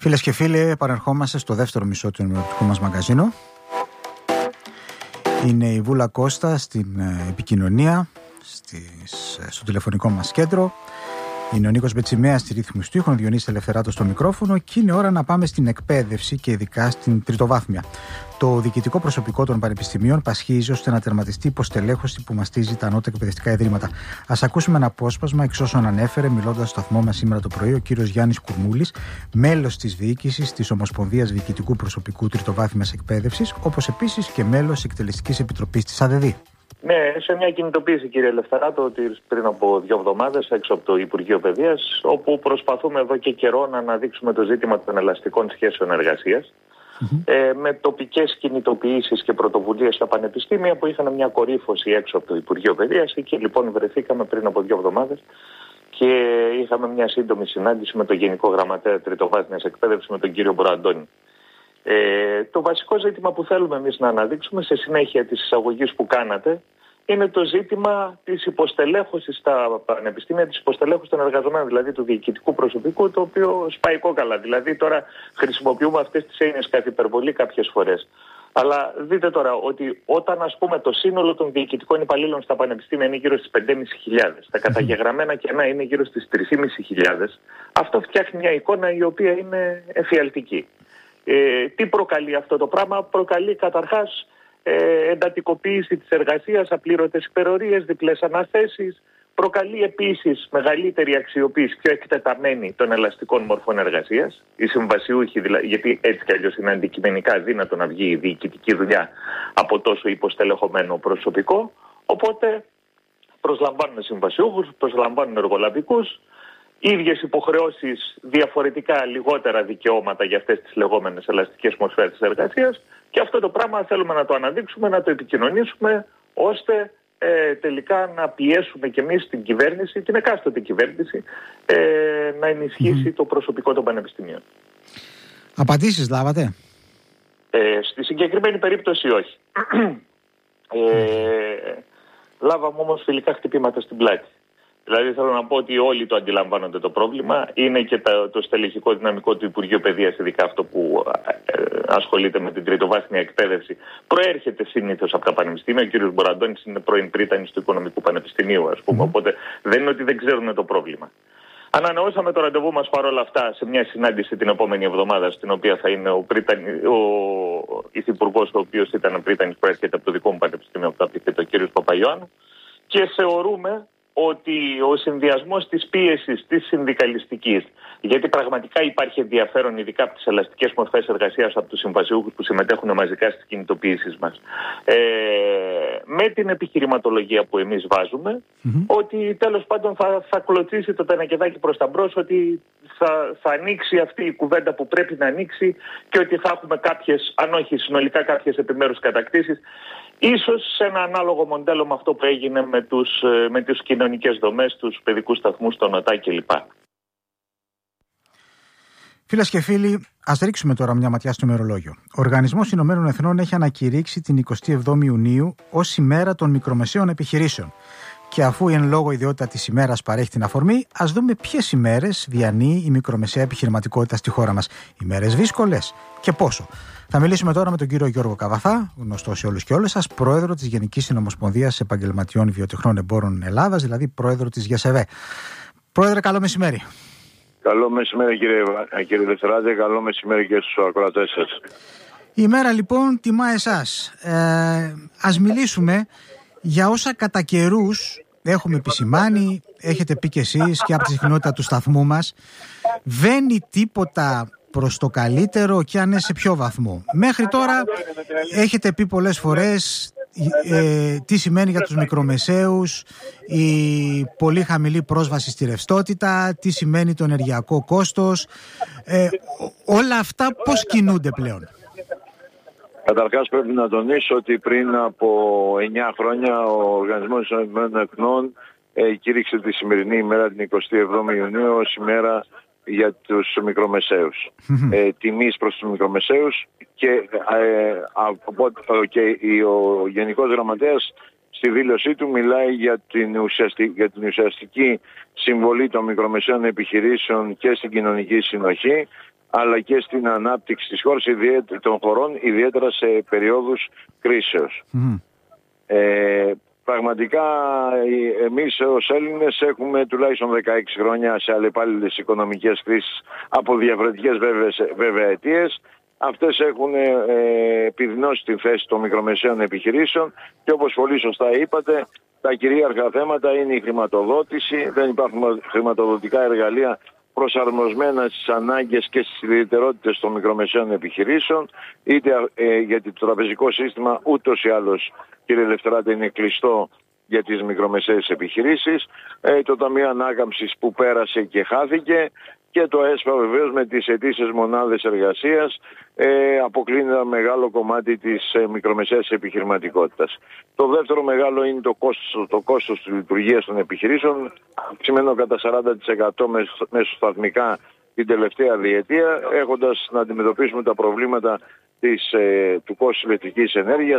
Φίλες και φίλοι, επανερχόμαστε στο δεύτερο μισό του ενημερωτικού μας μαγκαζίνου. Είναι η Βούλα Κώστα στην επικοινωνία, στο τηλεφωνικό μας κέντρο. Είναι ο Νίκος Μπετσιμέας στη ρύθμιση του ήχου, ο Διονύσης Ελευθεράτος στο μικρόφωνο και είναι ώρα να πάμε στην εκπαίδευση και ειδικά στην τριτοβάθμια. Το διοικητικό προσωπικό των πανεπιστημίων πασχίζει ώστε να τερματιστεί η υποστελέχωση που μαστίζει τα ανώτατα εκπαιδευτικά ιδρύματα. Ας ακούσουμε ένα απόσπασμα εξ όσων ανέφερε, μιλώντας στο σταθμό μας σήμερα το πρωί, ο κύριος Γιάννης Κουρμούλης, μέλος της διοίκησης της Ομοσπονδίας Διοικητικού Προσωπικού Τριτοβάθμιας Εκπαίδευσης, όπως επίσης και μέλος Εκτελεστικής Επιτροπής της ΑΔΔ. Ναι, σε μια κινητοποίηση, κύριε Ελευθεράτο, ότι πριν από 2 εβδομάδες έξω από το Υπουργείο Παιδείας, όπου προσπαθούμε εδώ και καιρό να αναδείξουμε το ζήτημα των ελαστικών σχέσεων εργασίας, με τοπικές κινητοποιήσεις και πρωτοβουλίες στα πανεπιστήμια που είχαν μια κορύφωση έξω από το Υπουργείο Παιδείας. Εκεί λοιπόν βρεθήκαμε πριν από 2 εβδομάδες και είχαμε μια σύντομη συνάντηση με τον Γενικό Γραμματέα Τριτοβάθμιας Εκπαίδευσης, με τον κύριο Μπουραντώνη. Το βασικό ζήτημα που θέλουμε εμείς να αναδείξουμε σε συνέχεια της εισαγωγής που κάνατε είναι το ζήτημα της υποστελέχωσης στα πανεπιστήμια, της υποστελέχωσης των εργαζομένων, δηλαδή του διοικητικού προσωπικού, το οποίο σπάει κόκαλα. Δηλαδή τώρα χρησιμοποιούμε αυτές τις έννοιες κατ' υπερβολή κάποιες φορές. Αλλά δείτε τώρα ότι όταν, ας πούμε, το σύνολο των διοικητικών υπαλλήλων στα πανεπιστήμια είναι γύρω στις 5.500, τα καταγεγραμμένα κενά είναι γύρω στις 3.500, αυτό φτιάχνει μια εικόνα η οποία είναι εφιαλτική. Τι προκαλεί αυτό το πράγμα? Προκαλεί καταρχάς εντατικοποίηση της εργασίας, απλήρωτες υπερορίες, διπλές αναθέσεις. Προκαλεί επίσης μεγαλύτερη αξιοποίηση, πιο εκτεταμένη των ελαστικών μορφών εργασίας. Οι συμβασιούχοι, δηλαδή, γιατί έτσι κι αλλιώς είναι αντικειμενικά δύνατο να βγει η διοικητική δουλειά από τόσο υποστελεχωμένο προσωπικό. Οπότε προσλαμβάνουν συμβασιούχους, προσλαμβάνουν εργολαβικούς. Ίδιες υποχρεώσεις, διαφορετικά λιγότερα δικαιώματα για αυτές τις λεγόμενες ελαστικές μορφές της εργασίας, και αυτό το πράγμα θέλουμε να το αναδείξουμε, να το επικοινωνήσουμε, ώστε τελικά να πιέσουμε κι εμείς την κυβέρνηση, την εκάστοτε κυβέρνηση, να ενισχύσει το προσωπικό των πανεπιστημίων. Απαντήσεις λάβατε? Στη συγκεκριμένη περίπτωση όχι. Λάβαμε όμως φιλικά χτυπήματα στην πλάτη. Δηλαδή θέλω να πω ότι όλοι το αντιλαμβάνονται το πρόβλημα. Είναι και το στελεχικό δυναμικό του Υπουργείου Παιδείας, ειδικά αυτό που ασχολείται με την τριτοβάθμια εκπαίδευση, προέρχεται συνήθως από τα πανεπιστήμια. Ο κ. Μπουραντώνης είναι πρώην πρίτανης του Οικονομικού Πανεπιστημίου, ας πούμε. Οπότε δεν είναι ότι δεν ξέρουν το πρόβλημα. Ανανεώσαμε το ραντεβού μας παρόλα αυτά σε μια συνάντηση την επόμενη εβδομάδα, στην οποία θα είναι ο υφυπουργός, ο οποίος ήταν πρίτανης, προέρχεται από το δικό μου πανεπιστήμιο, από το κ. Παπαϊωάννου, και θεωρούμε ότι ο συνδυασμός της πίεσης της συνδικαλιστικής, γιατί πραγματικά υπάρχει ενδιαφέρον ειδικά από τις ελαστικές μορφές εργασίας από τους συμβασιούχους που συμμετέχουν μαζικά στις κινητοποιήσεις μας, με την επιχειρηματολογία που εμείς βάζουμε, ότι τέλος πάντων θα κλωτσίσει το τενεκεδάκι προς τα μπρος, ότι θα ανοίξει αυτή η κουβέντα που πρέπει να ανοίξει και ότι θα έχουμε κάποιες, αν όχι συνολικά κάποιες επιμέρους κατακτήσεις, ίσως σε ένα ανάλογο μοντέλο με αυτό που έγινε με τις κοινωνικές δομές, τους παιδικούς σταθμούς, τον ΟΤΑ κλπ. Φίλες και φίλοι, ας ρίξουμε τώρα μια ματιά στο ημερολόγιο. Ο Οργανισμός Ηνωμένων Εθνών έχει ανακηρύξει την 27η Ιουνίου ως ημέρα των μικρομεσαίων επιχειρήσεων. Και αφού η εν λόγω ιδιότητα της ημέρας παρέχει την αφορμή, ας δούμε ποιες ημέρες διανύει η μικρομεσαία επιχειρηματικότητα στη χώρα μας. Ημέρες δύσκολες και πόσο. Θα μιλήσουμε τώρα με τον κύριο Γιώργο Καβαθά, γνωστό σε όλους και όλες σας, πρόεδρο της Γενικής Συνομοσπονδίας Επαγγελματιών Βιοτεχνών Εμπόρων Ελλάδας, δηλαδή πρόεδρο της ΓΕΣΕΒΕ. Πρόεδρε, καλό μεσημέρι. Καλό μεσημέρι, κύριε Δευτεράτε, καλό μεσημέρι και στους ακροατές σας. Η ημέρα λοιπόν τιμά εσάς. Ας μιλήσουμε για όσα κατά καιρούς έχουμε επισημάνει, έχετε πει κι εσείς και από τη συχνότητα του σταθμού μας. Βαίνει τίποτα προς το καλύτερο και αν είναι σε ποιο βαθμό? Μέχρι τώρα έχετε πει πολλές φορές τι σημαίνει για τους μικρομεσαίους η πολύ χαμηλή πρόσβαση στη ρευστότητα, τι σημαίνει το ενεργειακό κόστος, όλα αυτά πώς κινούνται πλέον? Καταρχάς πρέπει να τονίσω ότι πριν από 9 χρόνια ο Οργανισμός των Εθνών κήρυξε τη σημερινή ημέρα, την 27η Ιουνίου, ως ημέρα για τους μικρομεσαίους. Τιμής προς τους μικρομεσαίους και ο Γενικός Γραμματέας στη δήλωσή του μιλάει για την ουσιαστική συμβολή των μικρομεσαίων επιχειρήσεων και στην κοινωνική συνοχή, αλλά και στην ανάπτυξη της χώρας, των χωρών, ιδιαίτερα σε περιόδους κρίσεως. Πραγματικά εμείς ως Έλληνες έχουμε τουλάχιστον 16 χρόνια σε αλλεπάλληλες οικονομικές κρίσεις από διαφορετικές βέβαια αιτίες. Αυτές έχουν επιδεινώσει την θέση των μικρομεσαίων επιχειρήσεων και όπως πολύ σωστά είπατε, τα κυρίαρχα θέματα είναι η χρηματοδότηση. Δεν υπάρχουν χρηματοδοτικά εργαλεία προσαρμοσμένα στις ανάγκες και στις ιδιαιτερότητες των μικρομεσαίων επιχειρήσεων, είτε γιατί το τραπεζικό σύστημα ούτως ή άλλως, κύριε Ελευθεράτη, είναι κλειστό για τις μικρομεσαίες επιχειρήσεις, το Ταμείο Ανάκαμψης που πέρασε και χάθηκε και το ΕΣΠΑ βεβαίως με τις αιτήσεις μονάδες εργασίας αποκλίνει ένα μεγάλο κομμάτι της μικρομεσαίας επιχειρηματικότητας. Το δεύτερο μεγάλο είναι το κόστος της λειτουργίας των επιχειρήσεων, αυξημένο κατά 40% μεσοσταθμικά την τελευταία διετία, έχοντας να αντιμετωπίσουμε τα προβλήματα του κόστους ηλεκτρικής ενέργειας,